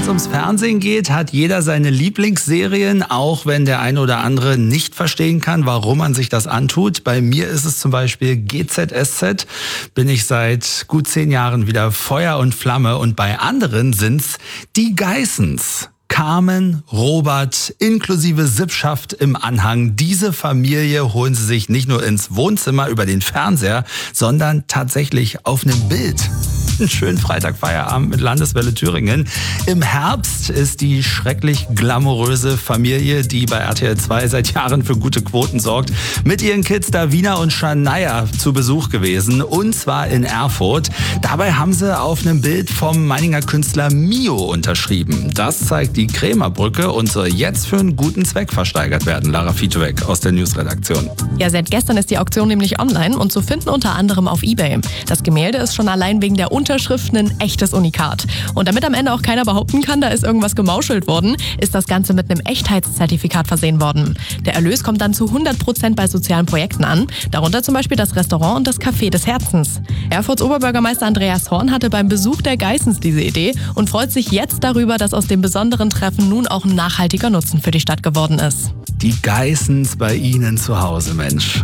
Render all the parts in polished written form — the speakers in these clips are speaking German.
es ums Fernsehen geht, hat jeder seine Lieblingsserien, auch wenn der eine oder andere nicht verstehen kann, warum man sich das antut. Bei mir ist es zum Beispiel GZSZ, bin ich seit gut 10 Jahren wieder Feuer und Flamme, und bei anderen sind's die Geissens. Carmen, Robert, inklusive Sippschaft im Anhang. Diese Familie holen sie sich nicht nur ins Wohnzimmer über den Fernseher, sondern tatsächlich auf einem Bild. Einen schönen Freitagfeierabend mit Landeswelle Thüringen. Im Herbst ist die schrecklich glamouröse Familie, die bei RTL 2 seit Jahren für gute Quoten sorgt, mit ihren Kids Davina und Shania zu Besuch gewesen, und zwar in Erfurt. Dabei haben sie auf einem Bild vom Meininger Künstler Mio unterschrieben. Das zeigt die Krämerbrücke und soll jetzt für einen guten Zweck versteigert werden. Lara Fietowek aus der Newsredaktion. Ja, seit gestern ist die Auktion nämlich online und zu finden unter anderem auf eBay. Das Gemälde ist schon allein wegen der Unterschriften ein echtes Unikat. Und damit am Ende auch keiner behaupten kann, da ist irgendwas gemauschelt worden, ist das Ganze mit einem Echtheitszertifikat versehen worden. Der Erlös kommt dann zu 100% bei sozialen Projekten an, darunter zum Beispiel das Restaurant und das Café des Herzens. Erfurts Oberbürgermeister Andreas Horn hatte beim Besuch der Geissens diese Idee und freut sich jetzt darüber, dass aus dem besonderen Treffen nun auch ein nachhaltiger Nutzen für die Stadt geworden ist. Die Geissens bei Ihnen zu Hause, Mensch.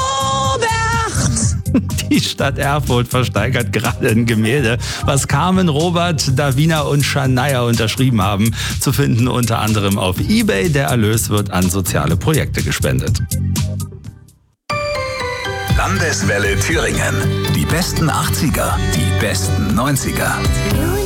Die Stadt Erfurt versteigert gerade ein Gemälde, was Carmen, Robert, Davina und Shania unterschrieben haben. Zu finden unter anderem auf eBay. Der Erlös wird an soziale Projekte gespendet. Landeswelle Thüringen. Die besten 80er, die besten 90er.